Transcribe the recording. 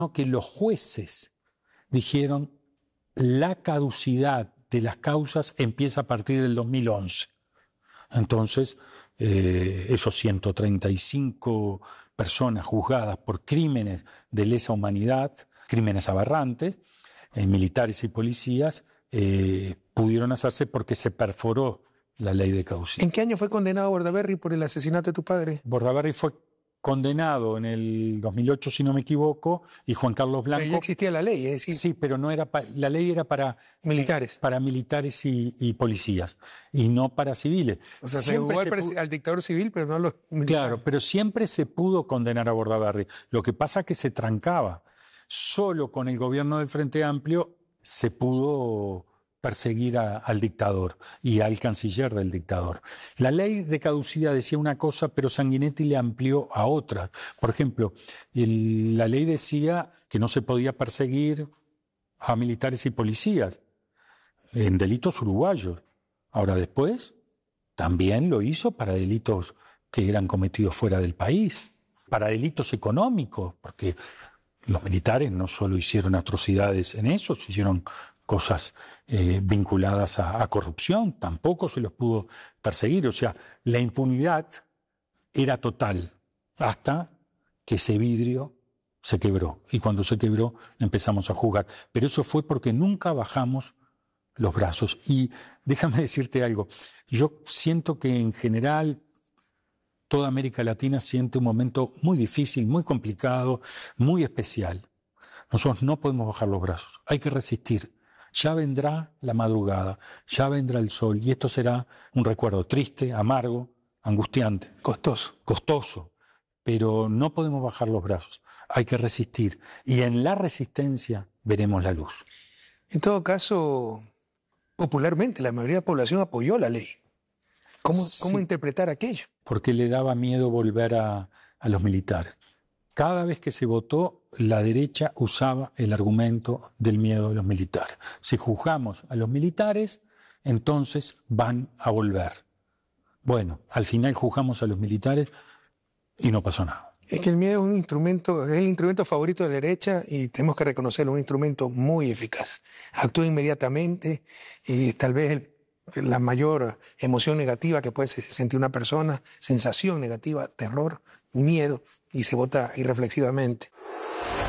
¿no? Que los jueces dijeron la caducidad de las causas empieza a partir del 2011. Entonces, esos 135 personas juzgadas por crímenes de lesa humanidad, crímenes aberrantes, militares y policías, pudieron hacerse porque se perforó la ley de caducidad. ¿En qué año fue condenado Bordaberry por el asesinato de tu padre? Bordaberry fue condenado en el 2008, si no me equivoco, y Juan Carlos Blanco... Pero ya existía la ley, es decir... Sí, pero no era la ley era para... Militares. Para militares y policías, y no para civiles. O sea, se jugó al dictador civil, pero no a los militares. Claro, pero siempre se pudo condenar a Bordaberry. Lo que pasa es que se trancaba. Solo con el gobierno del Frente Amplio se pudo perseguir al dictador y al canciller del dictador. La ley de caducidad decía una cosa, pero Sanguinetti le amplió a otra. Por ejemplo, la ley decía que no se podía perseguir a militares y policías en delitos uruguayos. Ahora después también lo hizo para delitos que eran cometidos fuera del país, para delitos económicos, porque los militares no solo hicieron atrocidades en eso, hicieron cosas vinculadas a corrupción, tampoco se los pudo perseguir. O sea, la impunidad era total hasta que ese vidrio se quebró. Y cuando se quebró empezamos a juzgar. Pero eso fue porque nunca bajamos los brazos. Y déjame decirte algo, yo siento que en general toda América Latina siente un momento muy difícil, muy complicado, muy especial. Nosotros no podemos bajar los brazos, hay que resistir. Ya vendrá la madrugada, ya vendrá el sol y esto será un recuerdo triste, amargo, angustiante. Costoso, pero no podemos bajar los brazos, hay que resistir. Y en la resistencia veremos la luz. En todo caso, popularmente la mayoría de la población apoyó la ley. ¿Cómo interpretar aquello? Porque le daba miedo volver a los militares. Cada vez que se votó, la derecha usaba el argumento del miedo de los militares. Si juzgamos a los militares, entonces van a volver. Bueno, al final juzgamos a los militares y no pasó nada. Es que el miedo es un instrumento, es el instrumento favorito de la derecha y tenemos que reconocerlo, un instrumento muy eficaz. Actúa inmediatamente y tal vez la mayor emoción negativa que puede sentir una persona, sensación negativa, terror, miedo, y se vota irreflexivamente.